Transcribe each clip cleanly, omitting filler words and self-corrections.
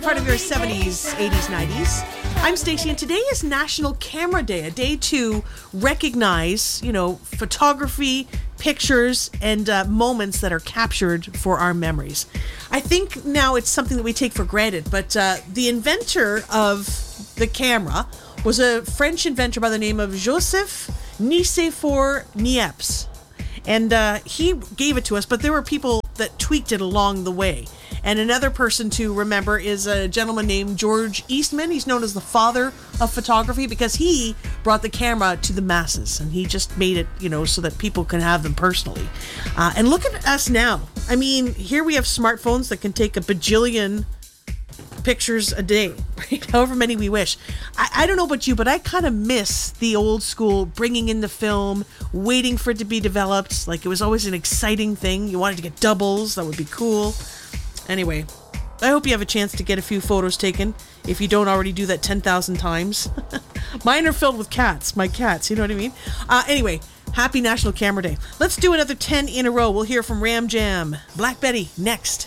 Part of your 70s, 80s, 90s. I'm Stacey, and today is National Camera Day, a day to recognize, photography, pictures, and moments that are captured for our memories. I think now it's something that we take for granted, but the inventor of the camera was a French inventor by the name of Joseph Nicephore Niepce. And he gave it to us, but there were people that tweaked it along the way. And another person to remember is a gentleman named George Eastman. He's known as the father of photography because he brought the camera to the masses. And he just made it, so that people can have them personally. And look at us now. I mean, here we have smartphones that can take a bajillion pictures a day, right? However many we wish. I don't know about you, but I kind of miss the old school bringing in the film, waiting for it to be developed. Like, it was always an exciting thing. You wanted to get doubles. That would be cool. Anyway, I hope you have a chance to get a few photos taken if you don't already do that 10,000 times. Mine are filled with cats. My cats, you know what I mean? Anyway, happy National Camera Day. Let's do another 10 in a row. We'll hear from Ram Jam. Black Betty, next.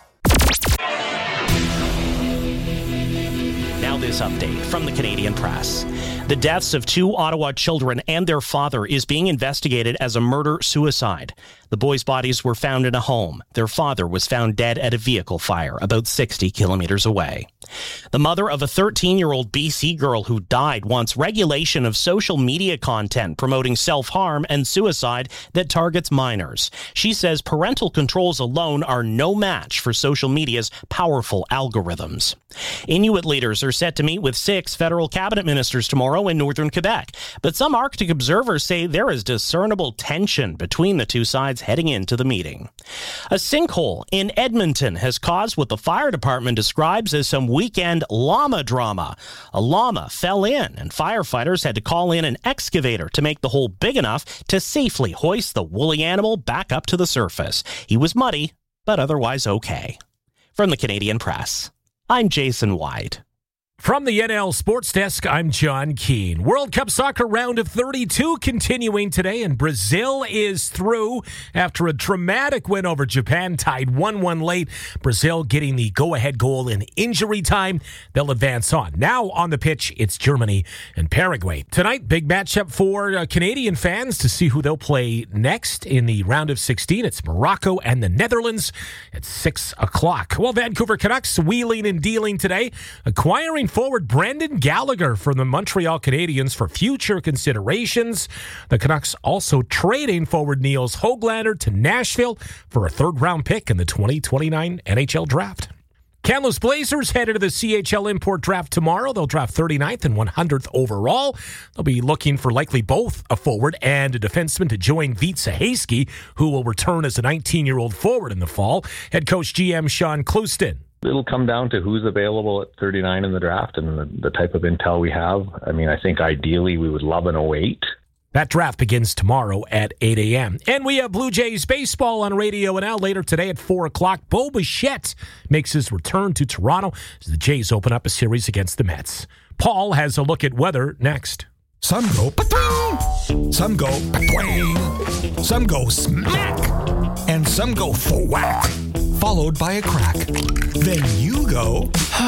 Now this update from the Canadian Press. The deaths of 2 Ottawa children and their father is being investigated as a murder-suicide. The boys' bodies were found in a home. Their father was found dead at a vehicle fire about 60 kilometers away. The mother of a 13-year-old BC girl who died wants regulation of social media content promoting self-harm and suicide that targets minors. She says parental controls alone are no match for social media's powerful algorithms. Inuit leaders are set to meet with 6 federal cabinet ministers tomorrow in northern Quebec, but some Arctic observers say there is discernible tension between the two sides heading into the meeting. A sinkhole in Edmonton has caused what the fire department describes as some weekend llama drama. A llama fell in, and firefighters had to call in an excavator to make the hole big enough to safely hoist the woolly animal back up to the surface. He was muddy, but otherwise okay. From the Canadian Press, I'm Jason White. From the NL Sports Desk, I'm John Keane. World Cup Soccer round of 32 continuing today, and Brazil is through after a dramatic win over Japan, tied 1-1 late. Brazil getting the go-ahead goal in injury time. They'll advance on. Now on the pitch, it's Germany and Paraguay. Tonight, big matchup for Canadian fans to see who they'll play next in the round of 16. It's Morocco and the Netherlands at 6 o'clock. Well, Vancouver Canucks wheeling and dealing today, acquiring forward Brendan Gallagher from the Montreal Canadiens for future considerations. The Canucks also trading forward Niels Höglander to Nashville for a third-round pick in the 2029 NHL Draft. Kamloops Blazers headed to the CHL Import Draft tomorrow. They'll draft 39th and 100th overall. They'll be looking for likely both a forward and a defenseman to join Vitsa Hayski, who will return as a 19-year-old forward in the fall. Head coach GM Sean Clouston. It'll come down to who's available at 39 in the draft and the type of intel we have. I mean, I think ideally we would love an 08. That draft begins tomorrow at 8 a.m. And we have Blue Jays baseball on Radio NL later today at 4 o'clock. Bo Bichette makes his return to Toronto as the Jays open up a series against the Mets. Paul has a look at weather next. Some go pa-twing, some go pa-twing, some go smack, and some go thwack, followed by a crack. Then you go,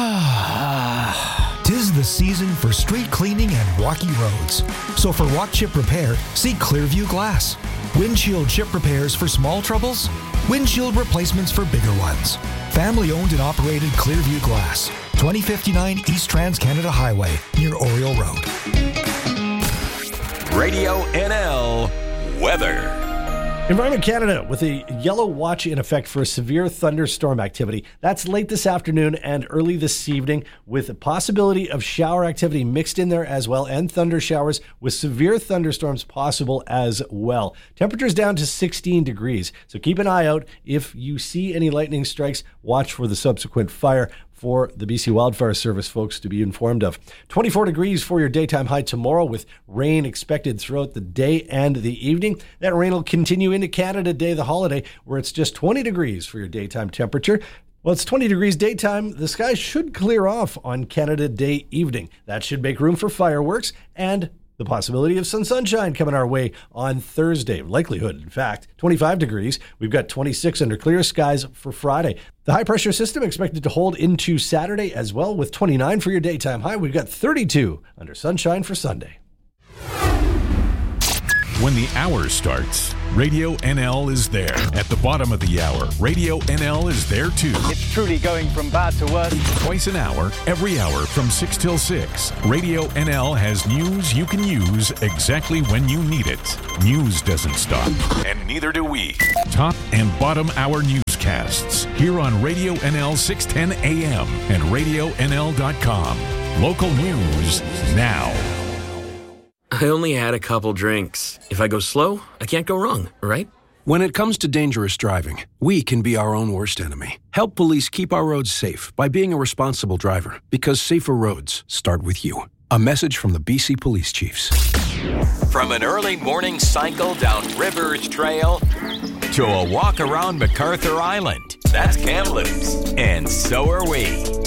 Tis the season for street cleaning and rocky roads. So for rock chip repair, see Clearview Glass. Windshield chip repairs for small troubles, windshield replacements for bigger ones. Family owned and operated Clearview Glass, 2059 East Trans-Canada Highway, near Oriole Road. Radio NL Weather. Environment Canada with a yellow watch in effect for severe thunderstorm activity. That's late this afternoon and early this evening, with a possibility of shower activity mixed in there as well, and thunder showers with severe thunderstorms possible as well. Temperatures down to 16 degrees. So keep an eye out. If you see any lightning strikes, watch for the subsequent fire for the BC Wildfire Service folks to be informed of. 24 degrees for your daytime high tomorrow, with rain expected throughout the day and the evening. That rain will continue into Canada Day, the holiday, where it's just 20 degrees for your daytime temperature. Well, it's 20 degrees daytime. The skies should clear off on Canada Day evening. That should make room for fireworks and The possibility of some sunshine coming our way on Thursday. Likelihood, in fact, 25 degrees. We've got 26 under clear skies for Friday. The high-pressure system expected to hold into Saturday as well, with 29 for your daytime high. We've got 32 under sunshine for Sunday. When the hour starts, Radio NL is there. At the bottom of the hour, Radio NL is there too. It's truly going from bad to worse. Twice an hour, every hour from 6 till 6. Radio NL has news you can use exactly when you need it. News doesn't stop, and neither do we. Top and bottom hour newscasts here on Radio NL 610 AM and RadioNL.com. Local news now. I only had a couple drinks. If I go slow, I can't go wrong, right? When it comes to dangerous driving, we can be our own worst enemy. Help police keep our roads safe by being a responsible driver, because safer roads start with you. A message from the BC Police Chiefs. From an early morning cycle down Rivers Trail to a walk around MacArthur Island, that's Kamloops, and so are we.